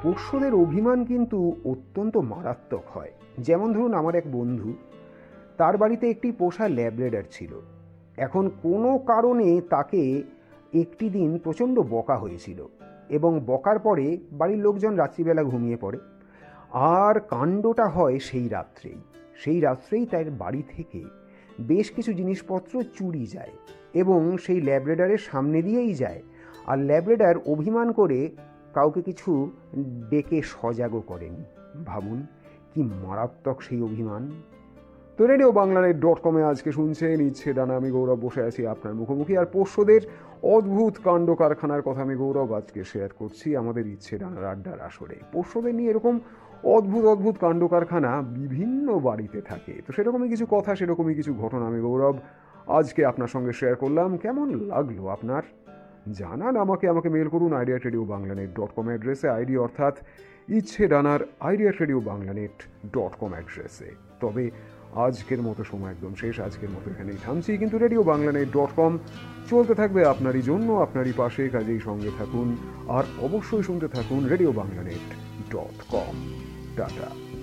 পোষ্যদের অভিমান কিন্তু অত্যন্ত মারাত্মক হয়। যেমন ধরুন, আমার এক বন্ধু, তার বাড়িতে একটি পোষা ল্যাব্রাডর ছিল। এখন কোনো কারণে তাকে একটি দিন প্রচণ্ড বকা হয়েছিল, এবং বকার পরে বাড়ির লোকজন রাত্রিবেলা ঘুমিয়ে পড়ে। আর কাণ্ডটা হয় সেই রাত্রেই তার বাড়ি থেকে বেশ কিছু জিনিসপত্র চুরি যায়, এবং সেই ল্যাব্রাডরের সামনে দিয়েই যায়। আর ল্যাব্রাডর অভিমান করে কাউকে কিছু ডেকে সজাগও করেনি। ভাবুন কি মারাত্মক সেই অভিমান। তো রেডিওবাংলানেট.com-এ আজকে শুনছেন ইচ্ছে ডানা। আমি গৌরব বসে আছি আপনার মুখোমুখি, আর পোষ্যদের অদ্ভুত কাণ্ড কারখানার কথা আমি গৌরব আজকে শেয়ার করছি আমাদের ইচ্ছে ডানার আড্ডার আসরে। পোষ্যদের নিয়ে এরকম অদ্ভুত অদ্ভুত কাণ্ড কারখানা বিভিন্ন বাড়িতে থাকে। তো সেরকমই কিছু কথা, সেরকমই কিছু ঘটনা আমি গৌরব আজকে আপনার সঙ্গে শেয়ার করলাম। কেমন লাগলো আপনার জানান আমাকে। মেল করুন idea@radioBanglanet.com অ্যাড্রেসে, আইডি অর্থাৎ ইচ্ছে ডানার idea@radioBanglanet.com অ্যাড্রেসে। তবে আজকের মতো সময় একদম শেষ, আজকের মতো এখানেই থামছি, কিন্তু radioBanglanet.com চলতে থাকবে আপনারই জন্য, আপনারই পাশে। কাজেই সঙ্গে থাকুন আর অবশ্যই শুনতে থাকুন radioBanglanet.com। টাটা।